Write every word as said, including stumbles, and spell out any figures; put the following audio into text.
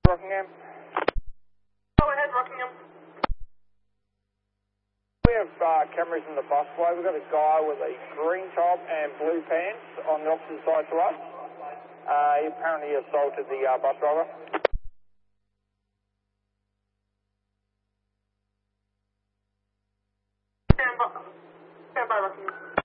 Rockingham. Go ahead, Rockingham. We have uh, cameras in the busway. We've got a guy with a green top and blue pants on the opposite side to us. Uh, he apparently assaulted the uh, bus driver. Stand by, stand by, Rockingham.